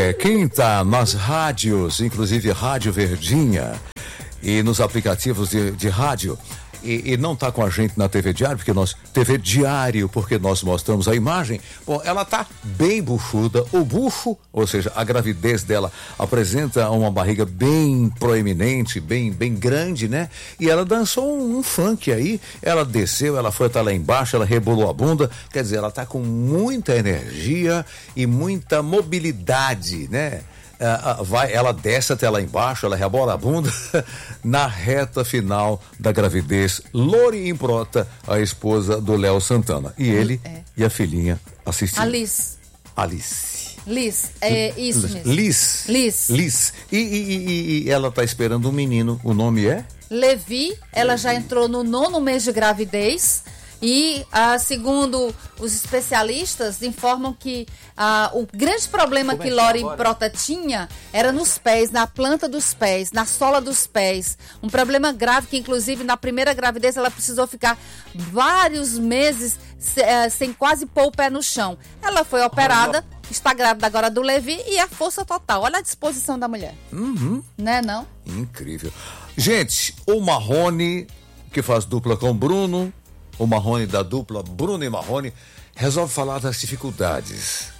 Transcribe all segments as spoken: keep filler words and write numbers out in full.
É, quem está nas rádios, inclusive Rádio Verdinha, e nos aplicativos de, de rádio, e, e não está com a gente na T V Diário, porque nós, T V Diário, porque nós mostramos a imagem, bom, ela está bem buchuda, o bucho, ou seja, a gravidez dela apresenta uma barriga bem proeminente, bem, bem grande, né? E ela dançou um, um funk aí, ela desceu, ela foi até lá embaixo, ela rebolou a bunda, quer dizer, ela está com muita energia e muita mobilidade, né? Uh, uh, vai, ela desce até lá embaixo, ela rebola a bunda na reta final da gravidez. Lori Improta, a esposa do Léo Santana. E ele é. e a filhinha assistindo. Alice. Alice. Liz, é isso mesmo. Liz. Liz. Liz. E, e, e, e ela está esperando um menino. O nome é? Levi. Ela já entrou no nono mês de gravidez. E, ah, segundo os especialistas, informam que ah, o grande problema Como que Lori Improta tinha era nos pés, na planta dos pés, na sola dos pés. Um problema grave que, inclusive, na primeira gravidez ela precisou ficar vários meses se, eh, sem quase pôr o pé no chão. Ela foi operada, está grávida agora do Levi e a força total. Olha a disposição da mulher. Uhum. Né, não? Incrível. Gente, o Marrone, que faz dupla com o Bruno, o Marrone da dupla Bruno e Marrone, resolve falar das dificuldades.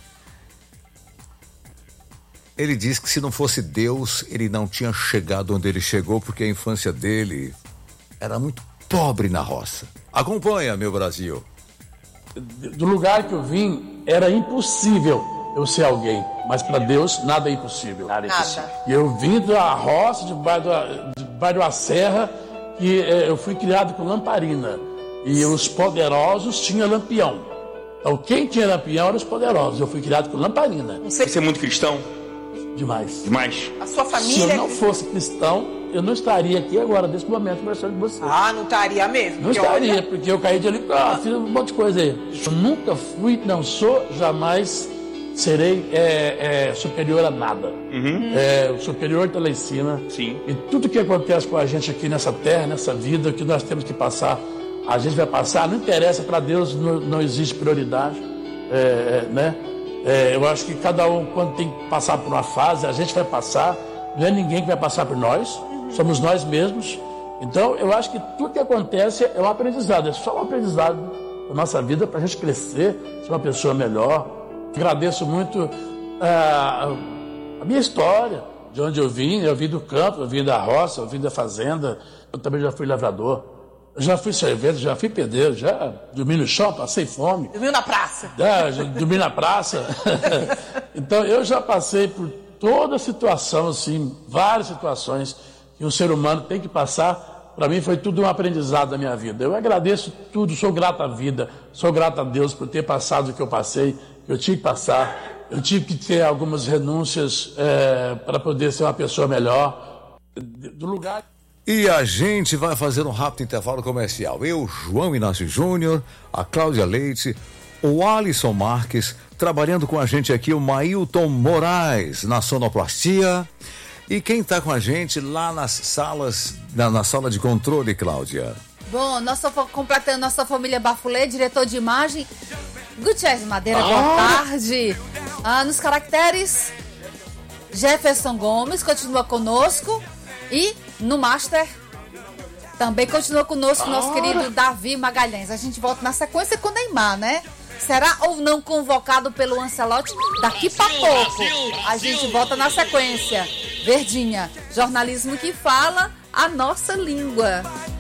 Ele diz que se não fosse Deus, ele não tinha chegado onde ele chegou, porque a infância dele era muito pobre na roça. Acompanha, meu Brasil. Do lugar que eu vim, era impossível eu ser alguém, mas para Deus nada é impossível. Nada é impossível. E eu vim da roça, debaixo da, debaixo de uma serra, que eh, eu fui criado com lamparina. E os poderosos tinham lampião. Então quem tinha lampião eram os poderosos. Eu fui criado com lamparina. Você é muito cristão? Demais. Demais. A sua família... Se eu não fosse cristão, eu não estaria aqui agora, nesse momento, conversando com você. Ah, não estaria mesmo? Não estaria, olha... porque eu caí de ali, ah, fiz um monte de coisa aí. Eu nunca fui, não sou, jamais serei é, é, superior a nada. Uhum. É, o superior está lá em cima. Sim. E tudo que acontece com a gente aqui nessa terra, nessa vida, que nós temos que passar, a gente vai passar, não interessa, para Deus não, não existe prioridade, é, é, né? É, eu acho que cada um, quando tem que passar por uma fase, a gente vai passar, não é ninguém que vai passar por nós, somos nós mesmos. Então, eu acho que tudo que acontece é um aprendizado, é só um aprendizado da nossa vida para a gente crescer, ser uma pessoa melhor. Agradeço muito uh, a minha história, de onde eu vim, eu vim do campo, eu vim da roça, eu vim da fazenda, eu também já fui lavrador. Já fui servente, já fui pedreiro, já dormi no chão, passei fome. Dormiu na praça? Já, já dormi na praça. Então, eu já passei por toda a situação, assim, várias situações que um ser humano tem que passar. Para mim, foi tudo um aprendizado da minha vida. Eu agradeço tudo, sou grato à vida, sou grato a Deus por ter passado o que eu passei, que eu tive que passar. Eu tive que ter algumas renúncias é, para poder ser uma pessoa melhor. Do lugar... E a gente vai fazer um rápido intervalo comercial. Eu, João Inácio Júnior, a Cláudia Leite, o Alisson Marques, trabalhando com a gente aqui, o Mailton Moraes, na sonoplastia. E quem está com a gente lá nas salas, na, na sala de controle, Cláudia? Bom, nossa, completando nossa família Bafulê, diretor de imagem, Gutierrez Madeira, ah. boa tarde. Ah, nos caracteres, Jefferson Gomes continua conosco. E no Master também continua conosco o nosso querido Davi Magalhães. A gente volta na sequência com o Neymar, né? Será ou não convocado pelo Ancelotti? Daqui pra pouco a gente volta na sequência. Verdinha, jornalismo que fala a nossa língua.